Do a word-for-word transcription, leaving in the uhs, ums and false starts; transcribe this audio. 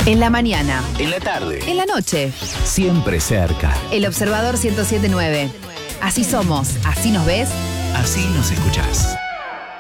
En la mañana. En la tarde. En la noche. Siempre cerca. El Observador ciento siete punto nueve. Así somos, así nos ves. Así nos escuchás.